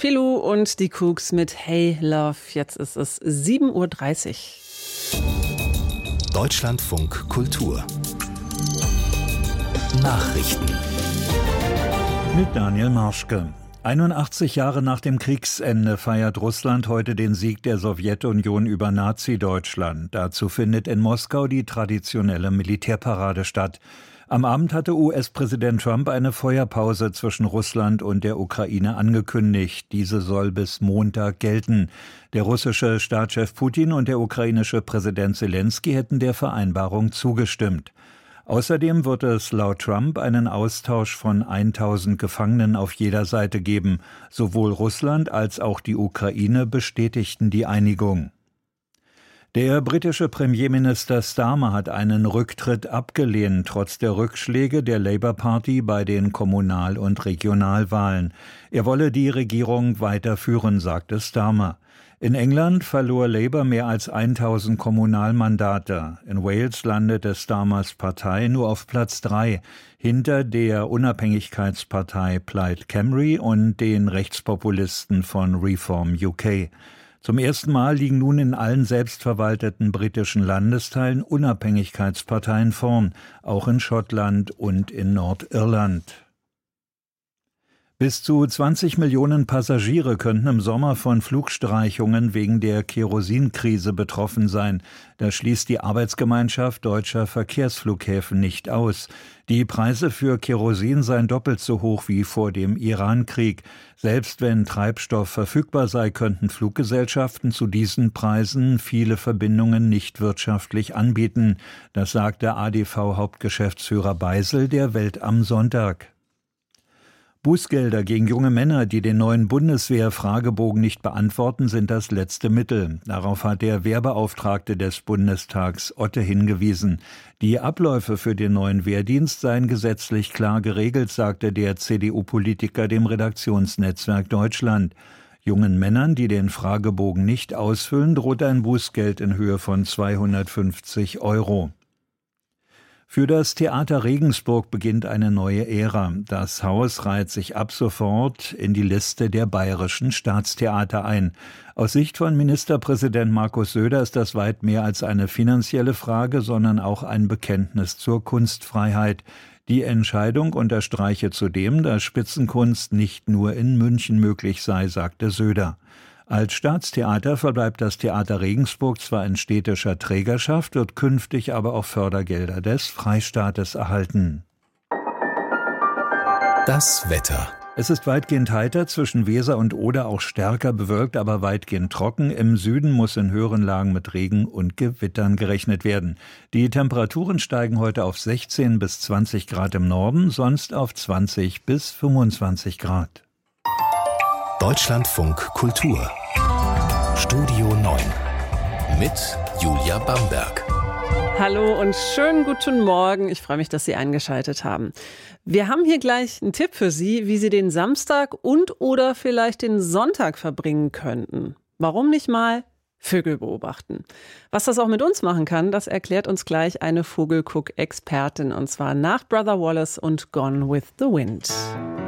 Pilou und die Kooks mit Hey Love. Jetzt ist es 7:30 Uhr. Deutschlandfunk Kultur Nachrichten mit Daniel Marschke. 81 Jahre nach dem Kriegsende feiert Russland heute den Sieg der Sowjetunion über Nazi-Deutschland. Dazu findet in Moskau die traditionelle Militärparade statt. Am Abend hatte US-Präsident Trump eine Feuerpause zwischen Russland und der Ukraine angekündigt. Diese soll bis Montag gelten. Der russische Staatschef Putin und der ukrainische Präsident Selenskyj hätten der Vereinbarung zugestimmt. Außerdem wird es laut Trump einen Austausch von 1000 Gefangenen auf jeder Seite geben. Sowohl Russland als auch die Ukraine bestätigten die Einigung. Der britische Premierminister Starmer hat einen Rücktritt abgelehnt, trotz der Rückschläge der Labour Party bei den Kommunal- und Regionalwahlen. Er wolle die Regierung weiterführen, sagte Starmer. In England verlor Labour mehr als 1000 Kommunalmandate. In Wales landete Starmers Partei nur auf Platz 3, hinter der Unabhängigkeitspartei Plaid Cymru und den Rechtspopulisten von Reform UK. Zum ersten Mal liegen nun in allen selbstverwalteten britischen Landesteilen Unabhängigkeitsparteien vorn, auch in Schottland und in Nordirland. Bis zu 20 Millionen Passagiere könnten im Sommer von Flugstreichungen wegen der Kerosinkrise betroffen sein. Das schließt die Arbeitsgemeinschaft deutscher Verkehrsflughäfen nicht aus. Die Preise für Kerosin seien doppelt so hoch wie vor dem Irankrieg. Selbst wenn Treibstoff verfügbar sei, könnten Fluggesellschaften zu diesen Preisen viele Verbindungen nicht wirtschaftlich anbieten. Das sagte ADV-Hauptgeschäftsführer Beisel der Welt am Sonntag. Bußgelder gegen junge Männer, die den neuen Bundeswehr-Fragebogen nicht beantworten, sind das letzte Mittel. Darauf hat der Wehrbeauftragte des Bundestags Otte hingewiesen. Die Abläufe für den neuen Wehrdienst seien gesetzlich klar geregelt, sagte der CDU-Politiker dem Redaktionsnetzwerk Deutschland. Jungen Männern, die den Fragebogen nicht ausfüllen, droht ein Bußgeld in Höhe von 250 €. Für das Theater Regensburg beginnt eine neue Ära. Das Haus reiht sich ab sofort in die Liste der bayerischen Staatstheater ein. Aus Sicht von Ministerpräsident Markus Söder ist das weit mehr als eine finanzielle Frage, sondern auch ein Bekenntnis zur Kunstfreiheit. Die Entscheidung unterstreiche zudem, dass Spitzenkunst nicht nur in München möglich sei, sagte Söder. Als Staatstheater verbleibt das Theater Regensburg zwar in städtischer Trägerschaft, wird künftig aber auch Fördergelder des Freistaates erhalten. Das Wetter. Es ist weitgehend heiter, zwischen Weser und Oder auch stärker bewölkt, aber weitgehend trocken. Im Süden muss in höheren Lagen mit Regen und Gewittern gerechnet werden. Die Temperaturen steigen heute auf 16 bis 20 Grad im Norden, sonst auf 20 bis 25 Grad. Deutschlandfunk Kultur Studio 9 mit Julia Bamberg. Hallo und schönen guten Morgen. Ich freue mich, dass Sie eingeschaltet haben. Wir haben hier gleich einen Tipp für Sie, wie Sie den Samstag und oder vielleicht den Sonntag verbringen könnten. Warum nicht mal Vögel beobachten? Was das auch mit uns machen kann, das erklärt uns gleich eine Vogelguck-Expertin, und zwar nach Brother Wallace und Gone with the Wind.